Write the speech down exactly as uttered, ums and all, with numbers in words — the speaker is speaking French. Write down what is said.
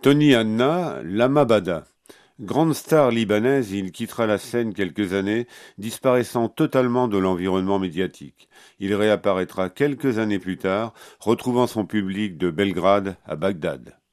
Tony Hanna, Lama Bada. Grande star libanaise, il quittera la scène quelques années, disparaissant totalement de l'environnement médiatique. Il réapparaîtra quelques années plus tard, retrouvant son public de Belgrade à Bagdad.